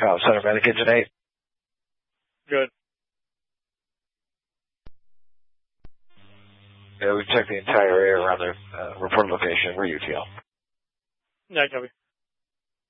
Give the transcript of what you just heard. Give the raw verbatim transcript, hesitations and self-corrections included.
com. Center Medic Engine eight. Good. Yeah, we've checked the entire area around the uh, reported location. We're U T L. Yeah, copy.